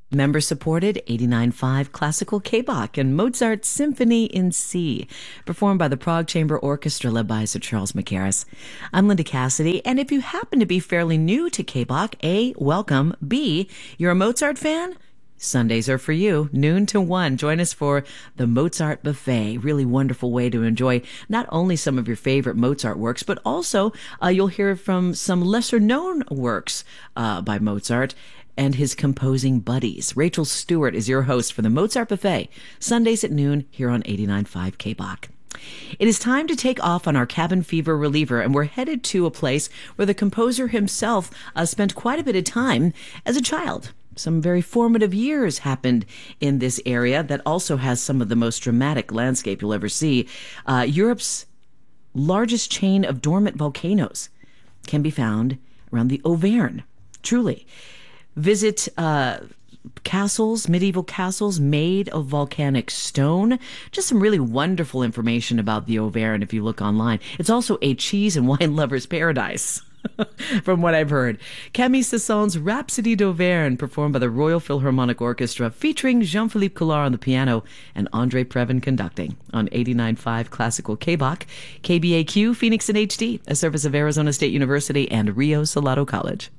Member-supported 89.5 Classical K-Bach and Mozart Symphony in C, performed by the Prague Chamber Orchestra led by Sir Charles Mackerras. I'm Linda Cassidy, and if you happen to be fairly new to K-Bach, A, welcome, B, you're a Mozart fan? Sundays are for you, noon to 1. Join us for the Mozart Buffet. Really wonderful way to enjoy not only some of your favorite Mozart works, but also you'll hear from some lesser-known works by Mozart and his composing buddies. Rachel Stewart is your host for the Mozart Buffet, Sundays at noon here on 89.5 K-Bach. It is time to take off on our cabin fever reliever, and we're headed to a place where the composer himself spent quite a bit of time as a child. Some very formative years happened in this area that also has some of the most dramatic landscape you'll ever see. Europe's largest chain of dormant volcanoes can be found around the Auvergne. Truly. Visit castles, medieval castles made of volcanic stone. Just some really wonderful information about the Auvergne if you look online. It's also a cheese and wine lover's paradise, from what I've heard. Camille Saint-Saëns's Rhapsody d'Auvergne, performed by the Royal Philharmonic Orchestra, featuring Jean-Philippe Collard on the piano and Andre Previn conducting on 89.5 Classical K-Bach, KBAQ, Phoenix in HD, a service of Arizona State University and Rio Salado College.